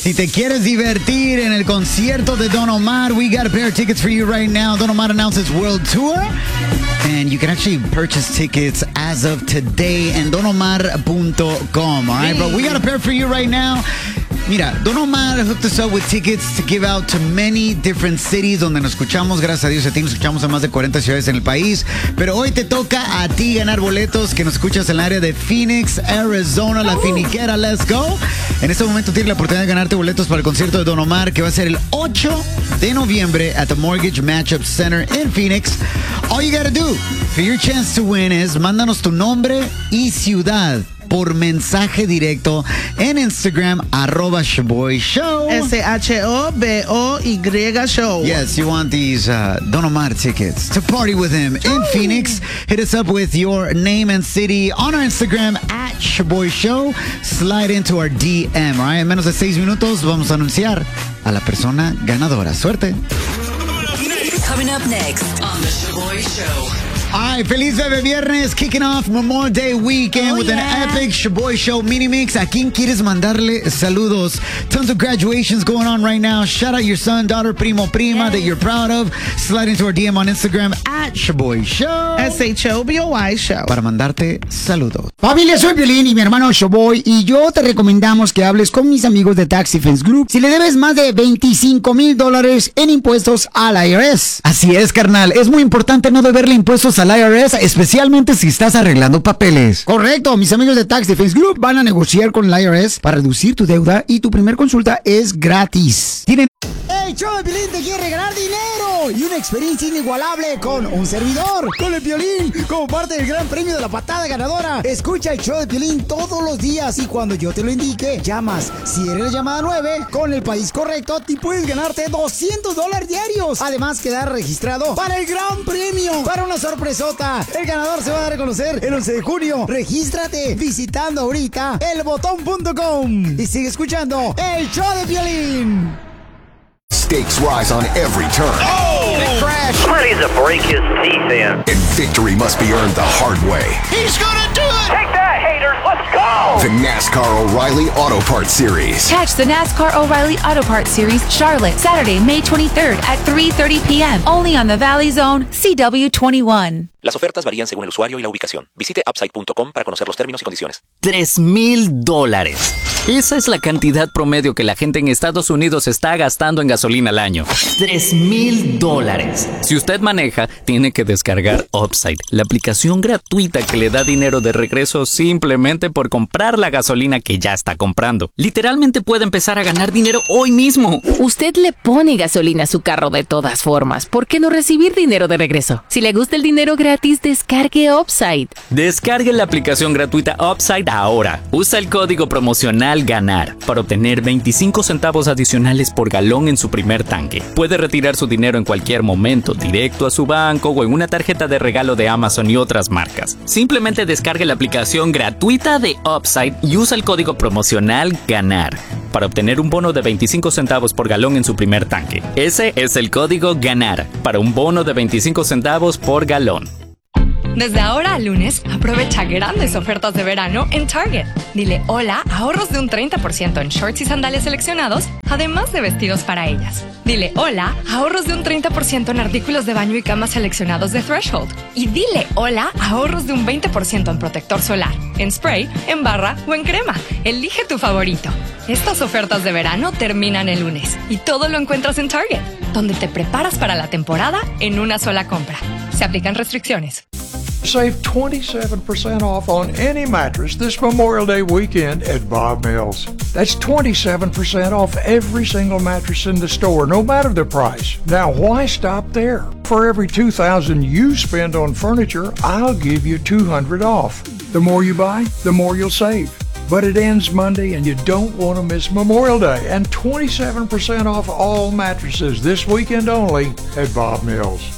Si te quieres divertir en el concierto de Don Omar, we got a pair of tickets for you right now. Don Omar announces World Tour. And you can actually purchase tickets as of today en donomar.com. All right, but we got a pair for you right now. Mira, Don Omar hooked us up with tickets to give out to many different cities donde nos escuchamos. Gracias a Dios, a ti nos escuchamos en más de 40 ciudades en el país. Pero hoy te toca a ti ganar boletos que nos escuchas en el área de Phoenix, Arizona, la finiquera. Let's go. En este momento tienes la oportunidad de ganarte boletos para el concierto de Don Omar que va a ser el 8 de noviembre at the Mortgage Matchup Center in Phoenix. All you gotta do for your chance to win is mándanos tu nombre y ciudad por mensaje directo en Instagram, @ShoboyShow. SHOBOY Show. Yes, you want these Don Omar tickets to party with him in Phoenix. Hit us up with your name and city on our Instagram, @ShoboyShow. Slide into our DM, all right? En menos de 6 minutos vamos a anunciar a la persona ganadora. Suerte. Coming up next on The Shoboy Show. All right, feliz Bebe Viernes, kicking off Memorial Day weekend with an epic Shoboy Show mini mix. ¿A quién quieres mandarle saludos? Tons of graduations going on right now. Shout out your son, daughter, primo, prima that you're proud of. Slide into our DM on Instagram @Shoboy Show. SHOBOY Show. Para mandarte saludos. Familia, soy Piolín y mi hermano Shoboy y yo te recomendamos que hables con mis amigos de Tax Defense Group si le debes más de $25,000 en impuestos al IRS. Así es, carnal. Es muy importante no deberle impuestos al IRS, especialmente si estás arreglando papeles. Correcto, mis amigos de Tax Defense Group van a negociar con el IRS para reducir tu deuda y tu primer consulta es gratis. Tienen... ¡Hey, show de Piolín te quiere regalar dinero! Y una experiencia inigualable con un servidor, con el Piolín, como parte del gran premio de la patada ganadora. Escucha el show de Piolín todos los días y cuando yo te lo indique, llamas. Si eres la llamada 9, con el país correcto, te puedes ganarte $200 diarios. Además, quedar registrado para el gran premio, para una sorpresota. El ganador se va a dar a conocer el 11 de junio. Regístrate visitando ahorita elbotón.com y sigue escuchando el show de Piolín. Stakes rise on every turn. Oh! Big crash. Ready to break his teeth in. And victory must be earned the hard way. He's gonna do it! Take that, haters! Let's go! The NASCAR O'Reilly Auto Parts Series. Catch the NASCAR O'Reilly Auto Parts Series, Charlotte, Saturday, May 23rd at 3:30 p.m. Only on the Valley Zone, CW21. Las ofertas varían según el usuario y la ubicación. Visite upside.com para conocer los términos y condiciones. $3,000. Esa es la cantidad promedio que la gente en Estados Unidos está gastando en gasolina al año. $3,000. Si usted maneja, tiene que descargar Upside, la aplicación gratuita que le da dinero de regreso simplemente por comprar la gasolina que ya está comprando. Literalmente puede empezar a ganar dinero hoy mismo. Usted le pone gasolina a su carro de todas formas. ¿Por qué no recibir dinero de regreso? Si le gusta el dinero gratis, descargue Upside. Descargue la aplicación gratuita Upside ahora. Usa el código promocional GANAR para obtener 25 centavos adicionales por galón en su primer tanque. Puede retirar su dinero en cualquier momento, directo a su banco o en una tarjeta de regalo de Amazon y otras marcas. Simplemente descargue la aplicación gratuita de Upside y usa el código promocional GANAR para obtener un bono de 25 centavos por galón en su primer tanque. Ese es el código GANAR para un bono de 25 centavos por galón. Desde ahora al lunes, aprovecha grandes ofertas de verano en Target. Dile hola a ahorros de un 30% en shorts y sandalias seleccionados, además de vestidos para ellas. Dile hola a ahorros de un 30% en artículos de baño y cama seleccionados de Threshold. Y dile hola a ahorros de un 20% en protector solar, en spray, en barra o en crema. Elige tu favorito. Estas ofertas de verano terminan el lunes y todo lo encuentras en Target, donde te preparas para la temporada en una sola compra. Se aplican restricciones. Save 27% off on any mattress this Memorial Day weekend at Bob Mills. That's 27% off every single mattress in the store, no matter the price. Now, why stop there? For every $2,000 you spend on furniture, I'll give you $200 off. The more you buy, the more you'll save. But it ends Monday and you don't want to miss Memorial Day. And 27% off all mattresses this weekend only at Bob Mills.